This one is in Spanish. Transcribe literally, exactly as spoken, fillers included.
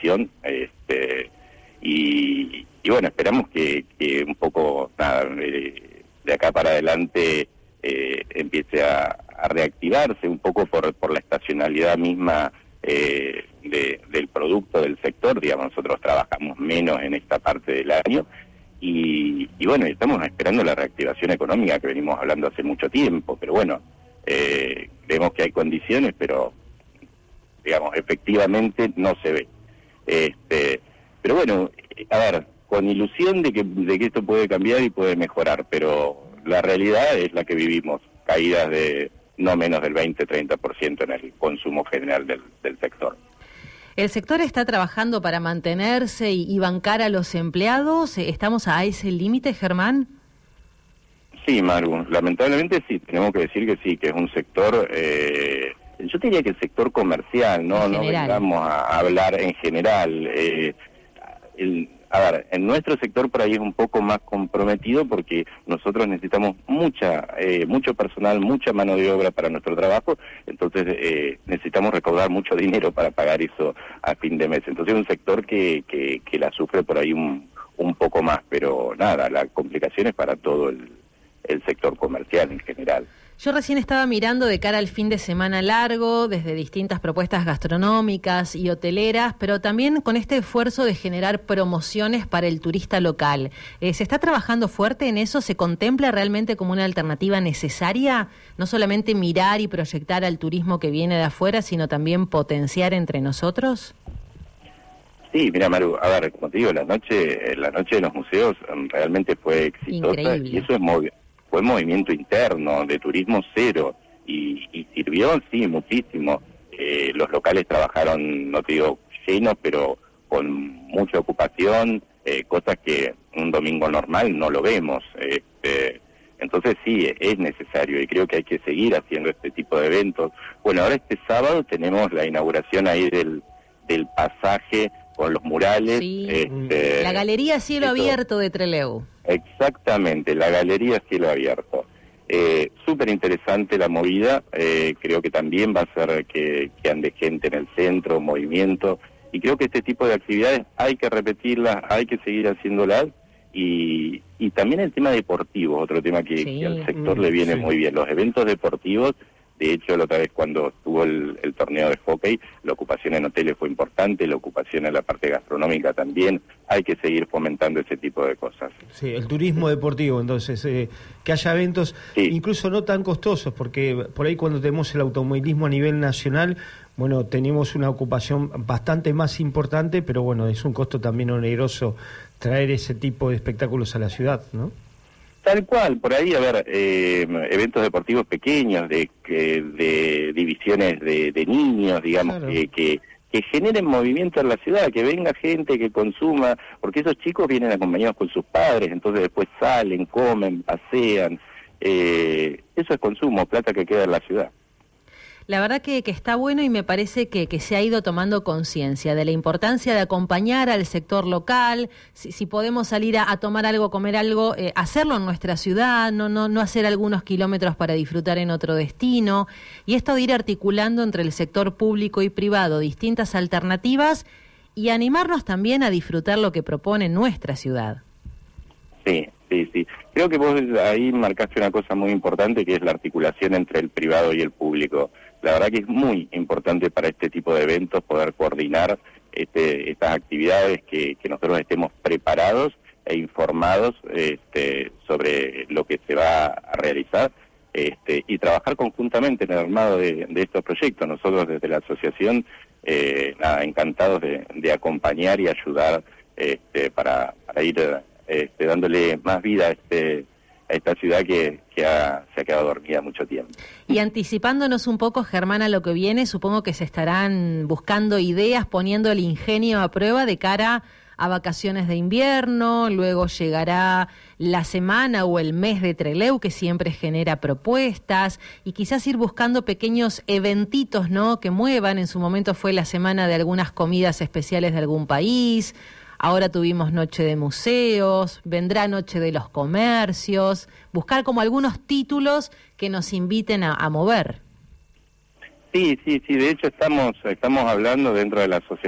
situación, este, y, y bueno, esperamos que, que un poco, nada, de, de acá para adelante eh, empiece a, a reactivarse un poco por, por la estacionalidad misma eh, de, del producto del sector. Digamos, nosotros trabajamos menos en esta parte del año, y, y bueno, estamos esperando la reactivación económica que venimos hablando hace mucho tiempo, pero bueno, eh, creemos que hay condiciones, pero digamos, efectivamente no se ve. Este, pero bueno, a ver, con ilusión de que, de que esto puede cambiar y puede mejorar, pero la realidad es la que vivimos, caídas de no menos del veinte a treinta por ciento en el consumo general del, del sector. ¿El sector está trabajando para mantenerse y, y bancar a los empleados? ¿Estamos a ese límite, Germán? Sí, Maru, lamentablemente sí, tenemos que decir que sí, que es un sector... Eh, yo diría que el sector comercial, no, no vengamos a hablar en general. Eh, el, a ver, en nuestro sector por ahí es un poco más comprometido porque nosotros necesitamos mucha, eh, mucho personal, mucha mano de obra para nuestro trabajo, entonces eh, necesitamos recaudar mucho dinero para pagar eso a fin de mes. Entonces es un sector que, que, que la sufre por ahí un, un poco más, pero nada, la complicación es para todo el, el sector comercial en general. Yo recién estaba mirando de cara al fin de semana largo, desde distintas propuestas gastronómicas y hoteleras, pero también con este esfuerzo de generar promociones para el turista local. Eh, ¿Se está trabajando fuerte en eso? ¿Se contempla realmente como una alternativa necesaria? No solamente mirar y proyectar al turismo que viene de afuera, sino también potenciar entre nosotros. Sí, mira, Maru, a ver, como te digo, la noche, la noche de los museos realmente fue exitosa. Increíble. Y eso es muy... fue movimiento interno, de turismo cero, y, y sirvió, sí, muchísimo. Eh, los locales trabajaron, no te digo llenos, pero con mucha ocupación, eh, cosas que un domingo normal no lo vemos. Este, entonces sí, es necesario, y creo que hay que seguir haciendo este tipo de eventos. Bueno, ahora este sábado tenemos la inauguración ahí del, del pasaje con los murales. Sí, este, la Galería Cielo eso. Abierto de Trelew. Exactamente, la Galería Cielo Abierto. Eh, Súper interesante la movida, eh, creo que también va a ser que, que ande gente en el centro, movimiento, y creo que este tipo de actividades hay que repetirlas, hay que seguir haciéndolas, y, y también el tema deportivo, otro tema que, sí, que al sector mm, le viene sí. muy bien, los eventos deportivos. De hecho, la otra vez cuando estuvo el, el torneo de hockey, la ocupación en hoteles fue importante, la ocupación en la parte gastronómica también. Hay que seguir fomentando ese tipo de cosas. Sí, el turismo deportivo, entonces, eh, que haya eventos sí. incluso no tan costosos, porque por ahí cuando tenemos el automovilismo a nivel nacional, bueno, tenemos una ocupación bastante más importante, pero bueno, es un costo también oneroso traer ese tipo de espectáculos a la ciudad, ¿no? Tal cual, por ahí, a ver, eh, eventos deportivos pequeños, de, de divisiones de, de niños, digamos, claro. que, que, que generen movimiento en la ciudad, que venga gente que consuma, porque esos chicos vienen acompañados con sus padres, entonces después salen, comen, pasean, eh, eso es consumo, plata que queda en la ciudad. La verdad que, que está bueno, y me parece que, que se ha ido tomando conciencia de la importancia de acompañar al sector local. Si, si podemos salir a, a tomar algo, comer algo, eh, hacerlo en nuestra ciudad, no, no, no hacer algunos kilómetros para disfrutar en otro destino. Y esto de ir articulando entre el sector público y privado distintas alternativas y animarnos también a disfrutar lo que propone nuestra ciudad. Sí, sí, sí. Creo que vos ahí marcaste una cosa muy importante, que es la articulación entre el privado y el público. La verdad que es muy importante para este tipo de eventos poder coordinar este, estas actividades, que, que nosotros estemos preparados e informados este, sobre lo que se va a realizar, este, y trabajar conjuntamente en el armado de, de estos proyectos. Nosotros desde la asociación, eh, nada, encantados de, de acompañar y ayudar este, para, para ir este, dándole más vida a este a esta ciudad que, que ha, se ha quedado dormida mucho tiempo. Y anticipándonos un poco, Germán, a lo que viene, supongo que se estarán buscando ideas, poniendo el ingenio a prueba de cara a vacaciones de invierno, luego llegará la semana o el mes de Trelew, que siempre genera propuestas, y quizás ir buscando pequeños eventitos, ¿no?, que muevan. En su momento fue la semana de algunas comidas especiales de algún país. Ahora tuvimos Noche de Museos, vendrá Noche de los Comercios, buscar como algunos títulos que nos inviten a, a mover. Sí, sí, sí, de hecho estamos estamos hablando dentro de la asociación